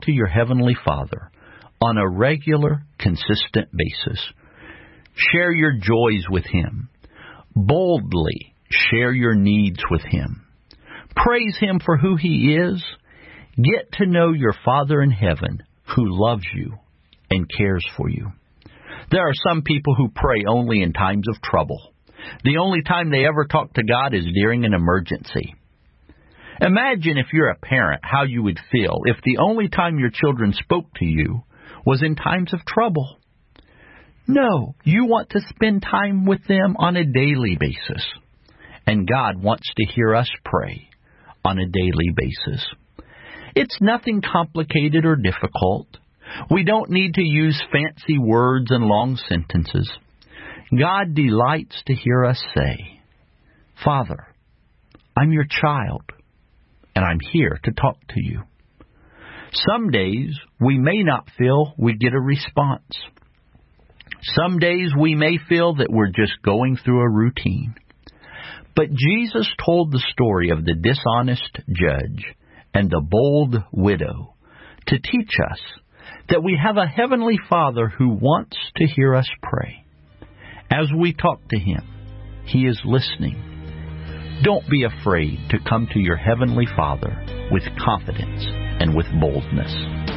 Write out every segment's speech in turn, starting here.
to your Heavenly Father on a regular, consistent basis. Share your joys with Him. Boldly share your needs with Him. Praise Him for who He is. Get to know your Father in heaven who loves you and cares for you. There are some people who pray only in times of trouble. The only time they ever talk to God is during an emergency. Imagine, if you're a parent, how you would feel if the only time your children spoke to you was in times of trouble. No, you want to spend time with them on a daily basis. And God wants to hear us pray on a daily basis. It's nothing complicated or difficult. We don't need to use fancy words and long sentences. God delights to hear us say, Father, I'm your child, and I'm here to talk to you. Some days we may not feel we get a response. Some days we may feel that we're just going through a routine. But Jesus told the story of the dishonest judge and the bold widow to teach us that we have a Heavenly Father who wants to hear us pray. As we talk to Him, He is listening. Don't be afraid to come to your Heavenly Father with confidence and with boldness.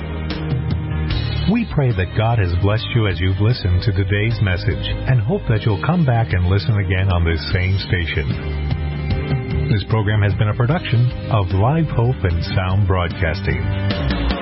We pray that God has blessed you as you've listened to today's message and hope that you'll come back and listen again on this same station. This program has been a production of Live Hope and Sound Broadcasting.